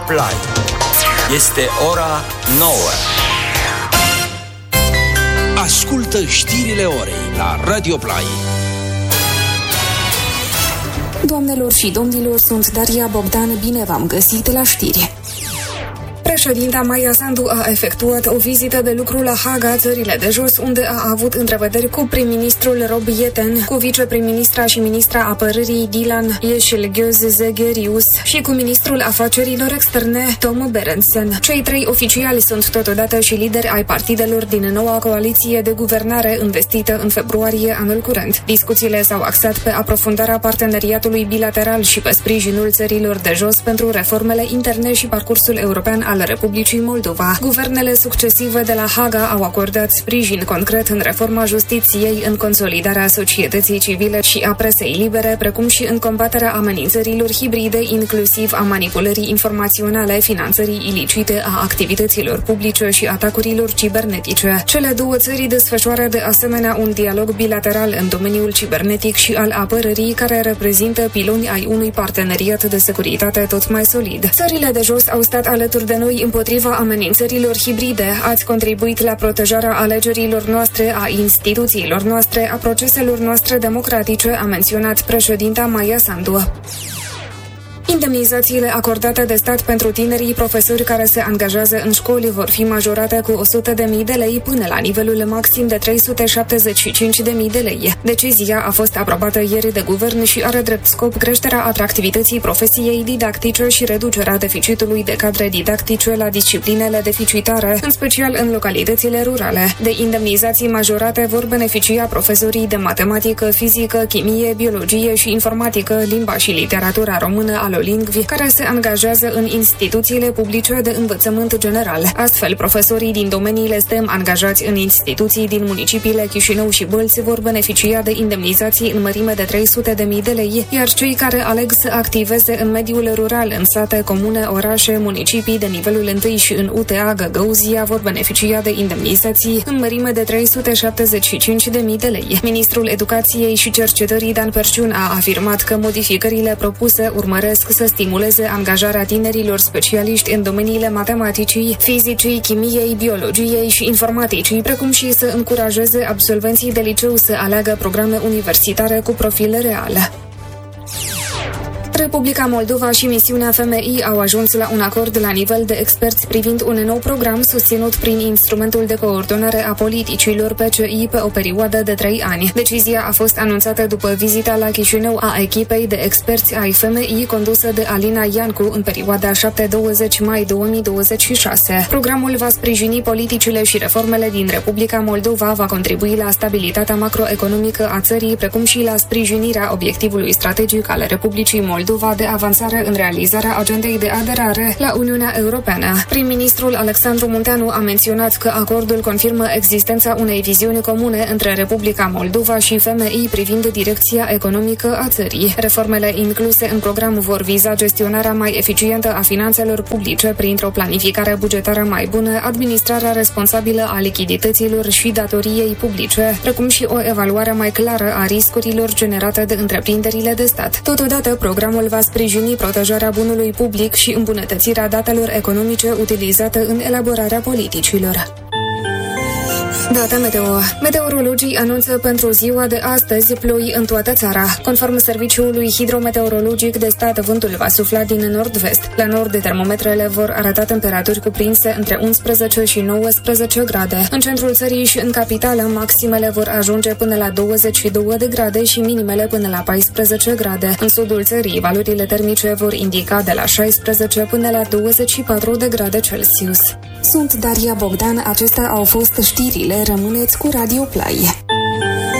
Play. Este ora 9. Ascultă știrile orei la Radio Play. Doamnelor și domnilor, sunt Daria Bogdan, bine v-am găsit la știri. Președinta Maia Sandu a efectuat o vizită de lucru la Haga, țările de jos, unde a avut întrevederi cu prim-ministrul Rob Yeten, cu viceprim-ministra și ministra apărării Dilan Yeşilgöz-Zegerius și cu ministrul afacerilor externe Tom Berendsen. Cei trei oficiali sunt totodată și lideri ai partidelor din noua coaliție de guvernare învestită în februarie anul curent. Discuțiile s-au axat pe aprofundarea parteneriatului bilateral și pe sprijinul țărilor de jos pentru reformele interne și parcursul european al Republicii Moldova. Guvernele succesive de la Haga au acordat sprijin concret în reforma justiției, în consolidarea societății civile și a presei libere, precum și în combaterea amenințărilor hibride, inclusiv a manipulării informaționale, finanțării ilicite a activităților publice și atacurilor cibernetice. Cele două țări desfășoară de asemenea un dialog bilateral în domeniul cibernetic și al apărării, care reprezintă piloni ai unui parteneriat de securitate tot mai solid. Țările de jos au stat alături de noi împotriva amenințărilor hibride. Ați contribuit la protejarea alegerilor noastre, a instituțiilor noastre, a proceselor noastre democratice, a menționat președinta Maia Sandu. Indemnizațiile acordate de stat pentru tinerii profesori care se angajează în școli vor fi majorate cu 100.000 de lei până la nivelul maxim de 375.000 de lei. Decizia a fost aprobată ieri de guvern și are drept scop creșterea atractivității profesiei didactice și reducerea deficitului de cadre didactice la disciplinele deficitare, în special în localitățile rurale. De indemnizații majorate vor beneficia profesorii de matematică, fizică, chimie, biologie și informatică, limba și literatura română al lingvi, care se angajează în instituțiile publice de învățământ general. Astfel, profesorii din domeniile STEM angajați în instituții din municipiile Chișinău și Bălți vor beneficia de indemnizații în mărime de 300.000 de lei, iar cei care aleg să activeze în mediul rural, în sate, comune, orașe, municipii de nivelul 1 și în UTA Găgăuzia vor beneficia de indemnizații în mărime de 375.000 de lei. Ministrul Educației și Cercetării Dan Perciun a afirmat că modificările propuse urmăresc să stimuleze angajarea tinerilor specialiști în domeniile matematicii, fizicii, chimiei, biologiei și informaticii, precum și să încurajeze absolvenții de liceu să aleagă programe universitare cu profil real. Republica Moldova și misiunea FMI au ajuns la un acord la nivel de experți privind un nou program susținut prin instrumentul de coordonare a politicilor PCI pe o perioadă de 3 ani. Decizia a fost anunțată după vizita la Chișinău a echipei de experți ai FMI condusă de Alina Iancu în perioada 7-20 mai 2026. Programul va sprijini politicile și reformele din Republica Moldova, va contribui la stabilitatea macroeconomică a țării, precum și la sprijinirea obiectivului strategic al Republicii Moldova de avansare în realizarea agendei de aderare la Uniunea Europeană. Prim-ministrul Alexandru Munteanu a menționat că acordul confirmă existența unei viziuni comune între Republica Moldova și FMI privind direcția economică a țării. Reformele incluse în program vor viza gestionarea mai eficientă a finanțelor publice printr-o planificare bugetară mai bună, administrarea responsabilă a lichidităților și datoriei publice, precum și o evaluare mai clară a riscurilor generate de întreprinderile de stat. Totodată, programul va sprijini protejarea bunului public și îmbunătățirea datelor economice utilizate în elaborarea politicilor. Data meteo. Meteorologii anunță pentru ziua de astăzi ploi în toată țara. Conform Serviciului Hidrometeorologic de Stat, vântul va sufla din nord-vest. La nord, termometrele vor arăta temperaturi cuprinse între 11 și 19 grade. În centrul țării și în capitală, maximele vor ajunge până la 22 de grade și minimele până la 14 grade. În sudul țării, valorile termice vor indica de la 16 până la 24 de grade Celsius. Sunt Daria Bogdan, acestea au fost știrile. Rămâneți cu Radio Play.